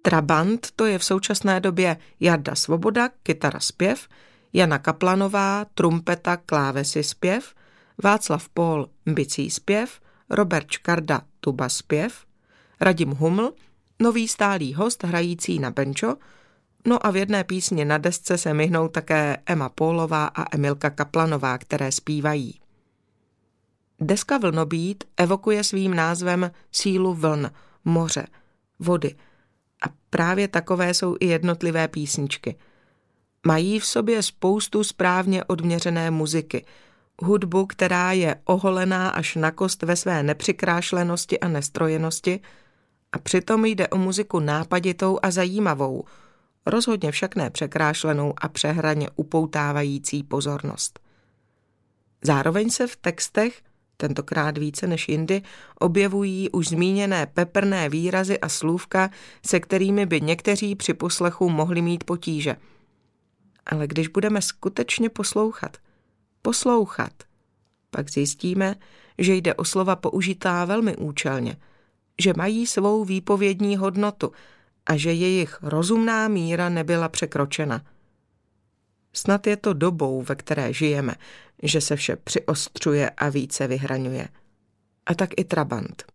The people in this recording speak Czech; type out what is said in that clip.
Trabant to je v současné době Jarda Svoboda, kytara zpěv, Jana Kaplanová, trumpeta, klávesy zpěv, Václav Pól, bicí zpěv, Robert Škarda, tuba zpěv, Radim Huml, nový stálý host hrající na banjo, no a v jedné písni na desce se myhnou také Emma Pólová a Emilka Kaplanová, které zpívají. Deska Vlnobít evokuje svým názvem sílu vln, moře, vody a právě takové jsou i jednotlivé písničky. Mají v sobě spoustu správně odměřené muziky, hudbu, která je oholená až na kost ve své nepřikrášlenosti a nestrojenosti a přitom jde o muziku nápaditou a zajímavou, rozhodně však ne překrášlenou a přehraně upoutávající pozornost. Zároveň se v textech, tentokrát více než jindy, objevují už zmíněné peprné výrazy a slůvka, se kterými by někteří při poslechu mohli mít potíže. Ale když budeme skutečně poslouchat, pak zjistíme, že jde o slova použitá velmi účelně, že mají svou výpovědní hodnotu a že jejich rozumná míra nebyla překročena. Snad je to dobou, ve které žijeme, že se vše přiostřuje a více vyhraňuje. A tak i Trabant.